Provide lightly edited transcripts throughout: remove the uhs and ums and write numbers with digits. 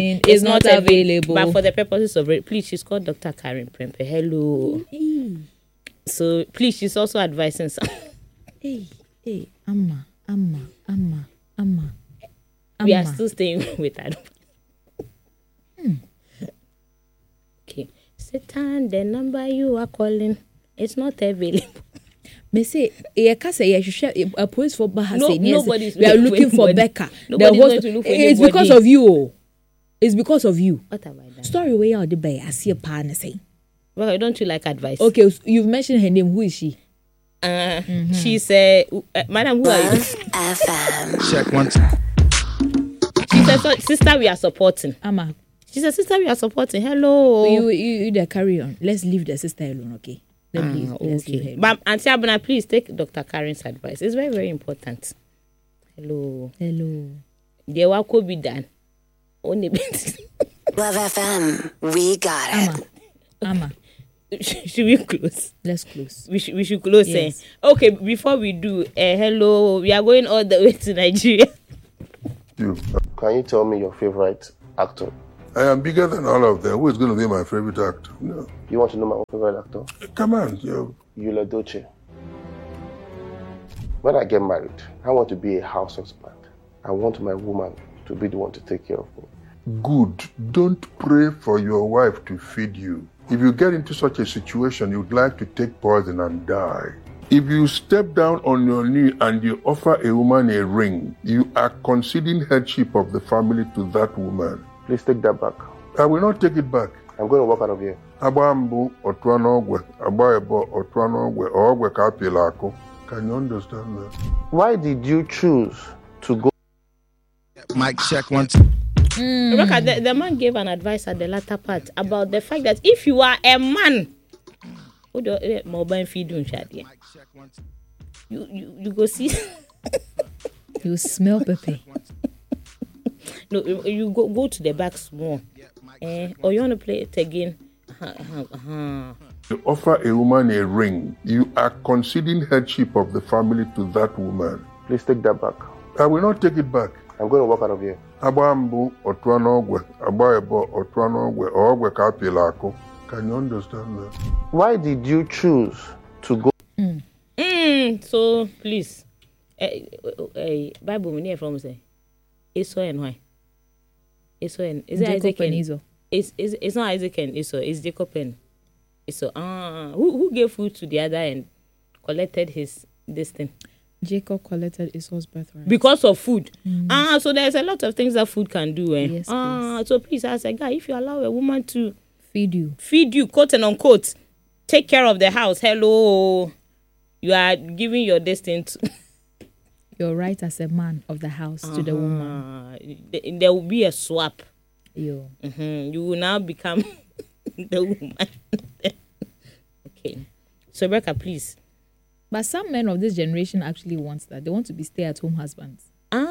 It's not available. But for the purposes of it, please, she's called Dr. Karen Prempe. Hello. So please, she's also advising some. Hey, Amma. We are still staying with that. Okay. Satan, the number you are calling is not available. Me say, a police for Baha. Nobody's we are looking for Becca. Nobody's going to look for it's anybody. because of you. It's because of you. What have I done? Story way out the bay. I see a partner saying. Well, don't you like advice? Okay, so you've mentioned her name. Who is she? She's Madam, who are you? FM. Check one. She's a sister we are supporting. Amma. She's a sister we are supporting. Hello. You there, carry on. Let's leave the sister alone, okay? Let's leave her. But Auntie Abuna, please take Dr. Karen's advice. It's very, very important. Hello. There what could be done. Only Love FM. We got it. Amma. Should we close? Let's close. We should close. Yes. Okay, before we do, hello, we are going all the way to Nigeria. Can you tell me your favorite actor? I am bigger than all of them. Who is going to be my favorite actor? No. You want to know my own favorite actor? Come on, yo. Eula Doce. When I get married, I want to be a house husband. I want my woman to be the one to take care of me. Good. Don't pray for your wife to feed you. If you get into such a situation, you'd like to take poison and die. If you step down on your knee and you offer a woman a ring, you are conceding headship of the family to that woman. Please take that back. I will not take it back. I'm going to walk out of here. Can you understand that? Why did you choose to go? Mic check one. Rebecca, the man gave an advice at the latter part about the fact that if you are a man, you go see. You smell Pepe. No, you go to the back small. Or you want to play it again? You offer a woman a ring, you are conceding headship of the family to that woman. Please take that back. I will not take it back. I'm going to walk out of here. Can you understand that? Why did you choose to go? So please, Bible we need from say, Esau and why? Esau and is it Isaac and Esau? It's not Isaac and Esau. It's Jacob and Esau. Who gave food to the other and collected this thing? Jacob collected Esau's birthright because of food. So there's a lot of things that food can do. Yes, please. So please, as a guy, if you allow a woman to feed you, quote and unquote, take care of the house. Hello, you are giving your destiny to your right as a man of the house to the woman. There will be a swap. You will now become the woman. Okay, so Rebecca, please. But some men of this generation actually want that. They want to be stay-at-home husbands.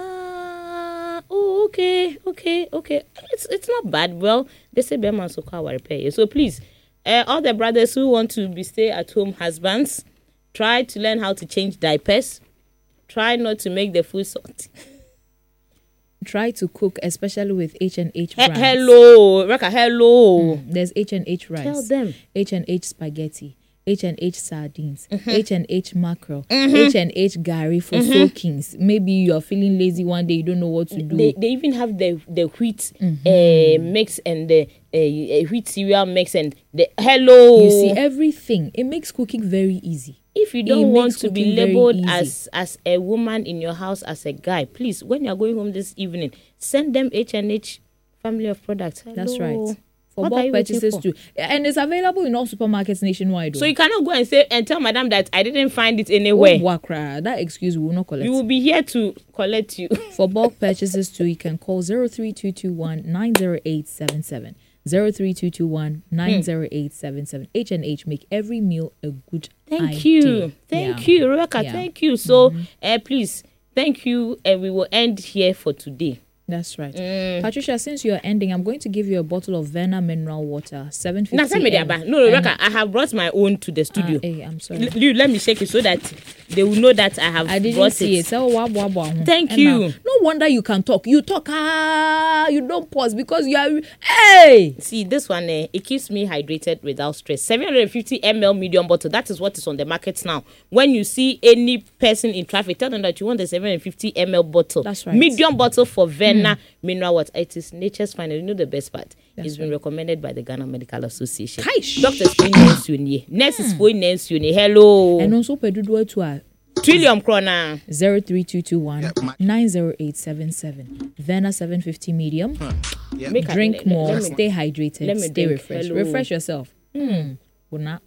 Okay. It's not bad. Well, they say Beman so called repair. So please, all the brothers who want to be stay-at-home husbands, try to learn how to change diapers. Try not to make the food salty. Try to cook, especially with H&H rice. Hello, Rebecca. Hello. There's H&H rice. Tell them. H&H spaghetti. H&H sardines, H&H mackerel, H&H gari for soakings. Maybe you're feeling lazy one day, you don't know what to do. They even have the wheat mix and the wheat cereal mix and the hello. You see everything. It makes cooking very easy. If you don't want to be labeled as a woman in your house as a guy, please, when you're going home this evening, send them H&H family of products. Hello. That's right. For bulk purchases too, and it's available in all supermarkets nationwide. So you cannot go and say and tell madam that I didn't find it anywhere. That excuse will not collect. We will be here to collect you. For bulk purchases too, you can call 03221 90877. 03221-90877. H&H make every meal a good Thank you, Rebecca. Yeah. Thank you. So, please, thank you, and we will end here for today. That's right. Patricia, since you're ending, I'm going to give you a bottle of Verna mineral water, 750 ml. No, Rebecca, I have brought my own to the studio. I'm sorry. Let me shake it so that they will know that I have I didn't brought see it. it. So, Thank And you. now, no wonder you can talk. You talk, you don't pause because you are, hey! See, this one, it keeps me hydrated without stress. 750 ml medium bottle. That is what is on the market now. When you see any person in traffic, tell them that you want the 750 ml bottle. That's right. Medium bottle for Verna mineral water. It is nature's finest. You know the best part. It's been recommended by the Ghana Medical Association. Kaish. Doctors for nurses for hello. And also, Pedudu to a Trillium krona. 03221 90877. Verna 750 medium. Drink more. Let me Stay hydrated. let me Stay drink. refreshed. Hello. Refresh yourself. Guna.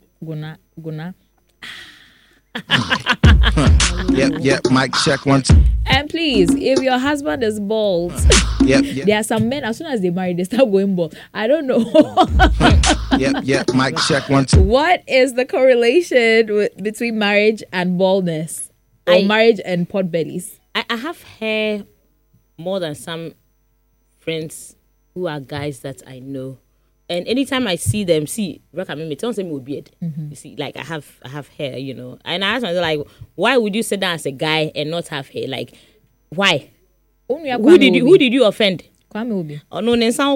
Yep, mic check 1 And please, if your husband is bald, Yep, there are some men, as soon as they marry, they start going bald. I don't know. yep, mic check 1 2. What is the correlation between marriage and baldness? Or marriage and pot bellies? I have hair more than some friends who are guys that I know. And anytime I see them, don't say me with beard. You see, like I have hair, you know. And I ask myself, like, why would you sit down as a guy and not have hair? Like, why? Who did you offend? Kwame Obi. Oh no,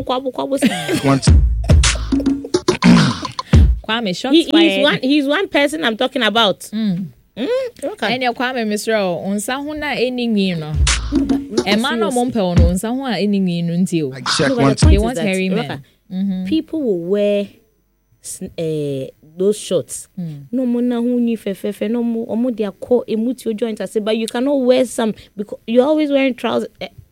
Kwame, shots fired. he's one person I'm talking about. And your Kwame Misro, unsa huna any no. A man no mompe on unsa huna any no until. Mic check No, 1 but the 2. point They is want that, hairy Rebecca, men. people will wear those shorts. No more na huni fefe no more omo dia ko emutio joint I say, but you cannot wear some because you're always wearing trousers.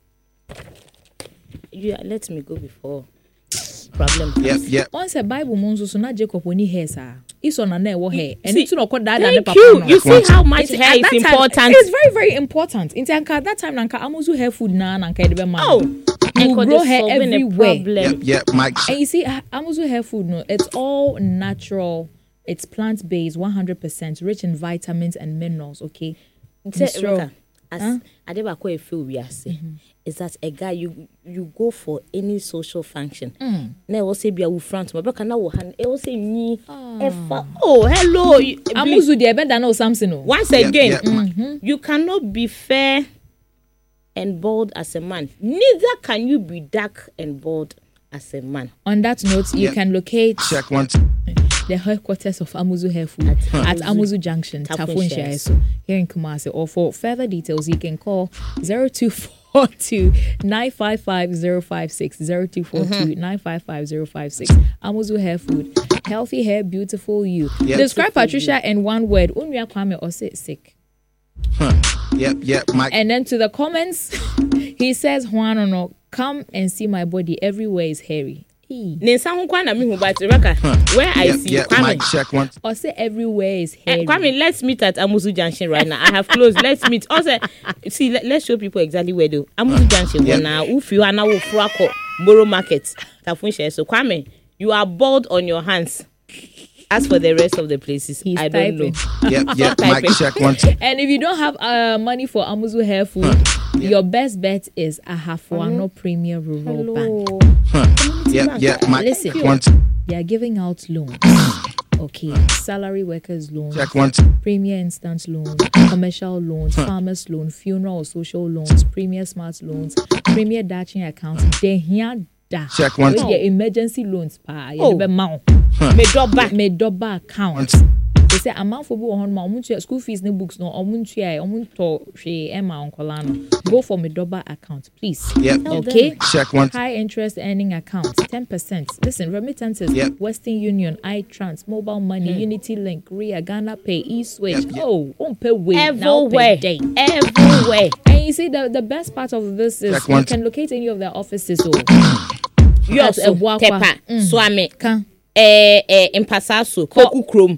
Let me go before problem comes. Yep. Once a Bible monzo so na Jacob oni hair sa. Iso na na wo hair. And See, it's no called that and Thank papa. you. no. You see how much It's- hair at is that time, important. It's very, very important. In that time, nanka amuzu hair food na nanka edebe man. Oh, you and grow hair solving a everywhere. problem. Yep, mic And check. you see, amuzu hair food, no, it's all natural. It's plant-based, 100%, rich in vitamins and minerals. Okay. Rebecca, as Adebako Efe we are saying, is that a guy you go for any social function. Na will say be a front, Rebecca na will hand. It will say me. Oh, hello. Amuzu the ebenda no something. No. Once again, Yep. you cannot be fair and bold as a man. Neither can you be dark and bold as a man. On that note, you can locate Check 1 2. the headquarters of Amuzu Hair Food at Amuzu Junction, Tafun Shaiso, here in Kumasi. Or for further details, you can call 0242 955 056 0242 955 056. Amuzu Hair Food. Healthy hair, beautiful you. Yep. Describe Patricia in one word. Unya Kwame or say sick. Yep, mic. And then to the comments, he says, Juanono, come and see my body. Everywhere is hairy. Nensa ho kwa na me hu but Rebecca, where I see Yep, Kwame. mic check 1 2. Or say everywhere is hairy. Kwame, let's meet at Amuzu Junction right now. I have closed. Let's meet. Also, see, let's show people exactly where though. Amuzu Junction. Yeah. Now, if you are now Frako Borough Market, Tafunche. So Kwame, you are bald on your hands. As for the rest of the places, He's I don't typing. know. Yep, Typing. mic check 1 2. And if you don't have money for Amuzu Hair Food, your best bet is Ahafuano Premier Rural Bank. Yep, mic Listen. check 1 2. They are giving out loans. Okay, salary workers loans, Check 1 2. premier instant loans, commercial loans, farmers loan, funeral or social loans, premier smart loans, premier dachshund accounts. They here da. Check 1 With 2. their emergency loans pa. Oh. You mount. Me drop back. Me double account. They say amount for on ma school fees ne books no omuntu she Emma onkolano. Go for me double account, please. Yep. Okay. Check 1 2. High interest earning accounts, 10%. Listen, remittances, Yep. Western Union, iTrans, Mobile Money, Unity Link, Ria, Ghana Pay, eSwitch. Yep. Oh, on pay way now Everywhere. per day. Everywhere. And you see, the best part of this is Check you one. can locate any of their offices. So, You also Ebuakwa. Tepa, Swame. can Impasaso, Poku Chrome,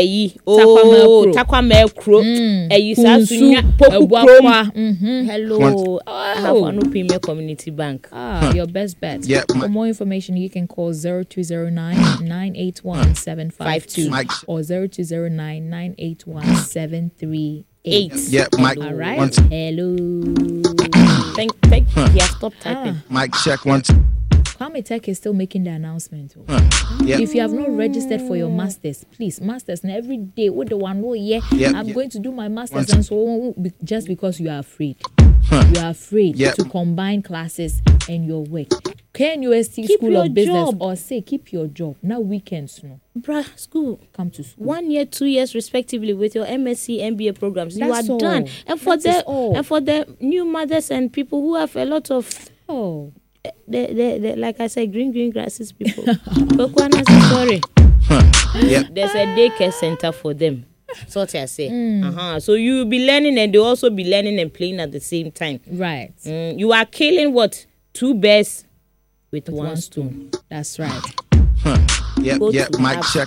Takwame Chrome, Sasunya, Poku Chrome. Hello, I have one Premier Community Bank. your best bet. Yep. For more information, you can call 0209 981 752 Mike. or 0209 981 738. Yep, mic. All right. 1 2. Hello. Thank yeah, stop typing. Mic check 1 2. Kwame Tech is still making the announcement. Yep. If you have not registered for your masters, please, masters, and every day with the one, I'm going to do my masters, and so on, just because you are afraid. You are afraid to combine classes and your work. KNUST School of Business or say keep your job. Now weekends, no. Bruh, school. Come to school. 1 year, 2 years respectively with your MSc, MBA programs. You That's are all. done. And for the new mothers and people who have a lot of the like I said, green grasses people. Sorry. There's a daycare center for them. So what I say. So you will be learning and they also be learning and playing at the same time. Right. You are killing what? 2 birds with one stone. That's right. Go to Mic check.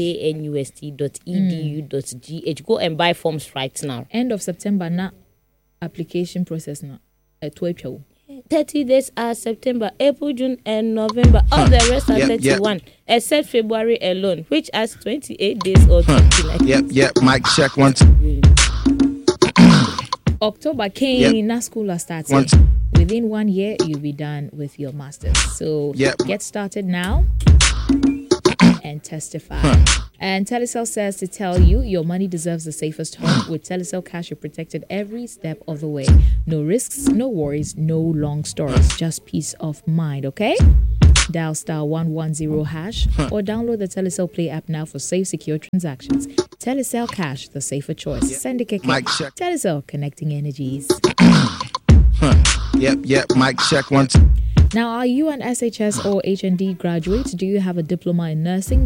apps.knust.edu.gh. Go and buy forms right now. End of September, na application process na. 30 days are September, April, June, and November. All the rest are 31, except February alone, which has 28 days or 29. Mic check once. October came, na school are starting. Within 1 year, you'll be done with your masters. So get started now and testify. And Telecel says to tell you, your money deserves the safest home. With Telecel Cash, you're protected every step of the way. No risks, no worries, no long stories, just peace of mind, okay? Dial *110# or download the Telecel Play app now for safe, secure transactions. Telecel Cash, the safer choice. Send a kick. Telecel, connecting energies. Mic check once. Now, are you an SHS or HND graduate? Do you have a diploma in nursing?